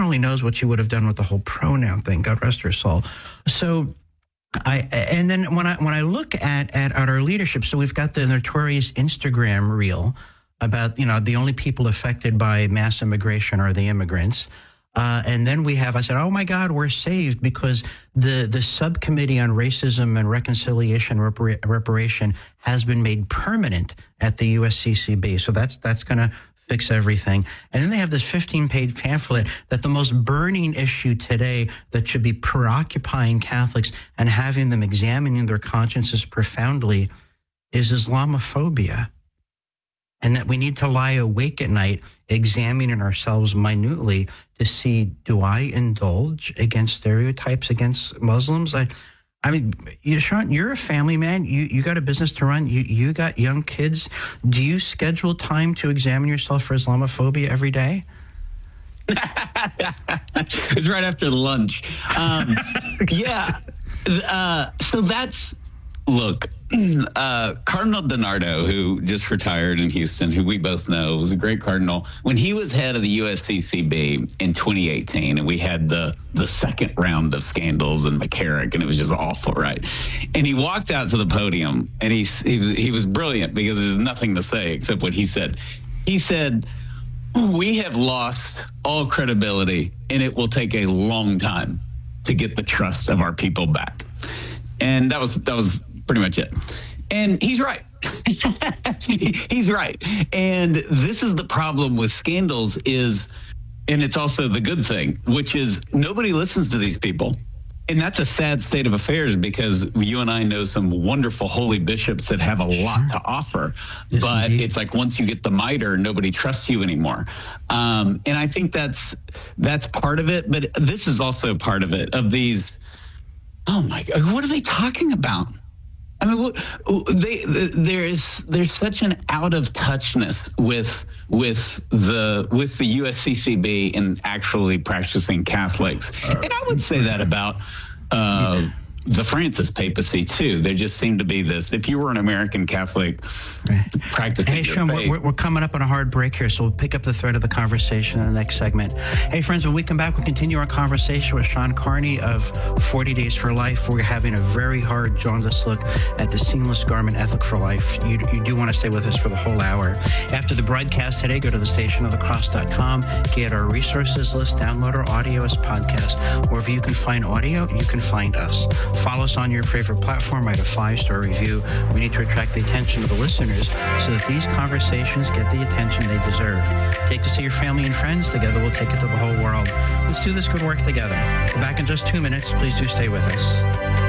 only knows what she would have done with the whole pronoun thing. God rest her soul. So and then when I look at our leadership, so we've got the notorious Instagram reel about, the only people affected by mass immigration are the immigrants. And then I said, oh my God, we're saved because the subcommittee on racism and reconciliation reparation has been made permanent at the USCCB. So that's going to fix everything. And then they have this 15-page pamphlet that the most burning issue today that should be preoccupying Catholics and having them examining their consciences profoundly is Islamophobia. And that we need to lie awake at night examining ourselves minutely to see, do I indulge against stereotypes against Muslims? I mean, Sean, you're a family man. You got a business to run. You got young kids. Do you schedule time to examine yourself for Islamophobia every day? It's right after lunch. Yeah. So that's, look, Cardinal DiNardo, who just retired in Houston, who we both know was a great cardinal, when he was head of the USCCB in 2018, and we had the second round of scandals in McCarrick, and it was just awful, right? And he walked out to the podium, and he was brilliant because there's nothing to say except what he said. He said, we have lost all credibility, and it will take a long time to get the trust of our people back. And that was pretty much it. And he's right. He's right. And this is the problem with scandals and it's also the good thing, which is nobody listens to these people. And that's a sad state of affairs because you and I know some wonderful holy bishops that have a lot to offer. Yes, but indeed. It's like once you get the mitre, nobody trusts you anymore. And I think that's part of it. But this is also part of it, of these, oh my God, what are they talking about? I mean, there's such an out of touchness with the USCCB and actually practicing Catholics, and I would say that about the Francis papacy too. There just seemed to be this. If you were an American Catholic, practicing. Hey, Sean, we're coming up on a hard break here, so we'll pick up the thread of the conversation in the next segment. Hey, friends, when we come back, we'll continue our conversation with Sean Carney of 40 Days for Life. We're having a very hard, jaundiced look at the seamless garment ethic for life. You do want to stay with us for the whole hour. After the broadcast today, go to thestationofthecross.com, get our resources list, download our audio as podcast. Wherever you can find audio, you can find us. Follow us on your favorite platform, write a 5-star review. We need to attract the attention of the listeners so that these conversations get the attention they deserve. Take to see your family and friends. Together we'll take it to the whole world. Let's do this good work together. We're back in just 2 minutes. Please do stay with us.